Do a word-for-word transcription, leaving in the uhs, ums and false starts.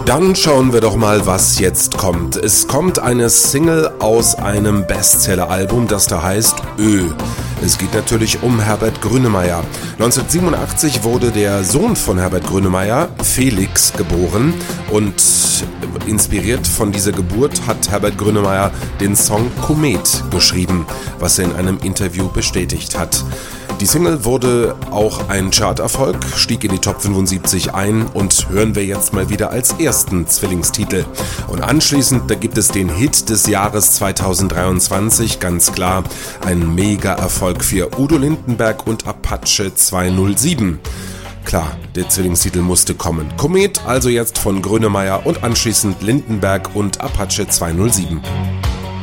Dann schauen wir doch mal, was jetzt kommt. Es kommt eine Single aus einem Bestseller-Album, das da heißt Ö. Es geht natürlich um Herbert Grönemeyer. neunzehnhundertsiebenundachtzig wurde der Sohn von Herbert Grönemeyer, Felix, geboren und inspiriert von dieser Geburt hat Herbert Grönemeyer den Song Komet geschrieben, was er in einem Interview bestätigt hat. Die Single wurde auch ein Charterfolg, stieg in die Top fünfundsiebzig ein und hören wir jetzt mal wieder als ersten Zwillingstitel. Und anschließend, da gibt es den Hit des Jahres zweitausenddreiundzwanzig, ganz klar, ein Mega-Erfolg für Udo Lindenberg und Apache zweihundertsieben. Klar, der Zwillingstitel musste kommen. Komet also jetzt von Grönemeyer und anschließend Lindenberg und Apache zweihundertsieben.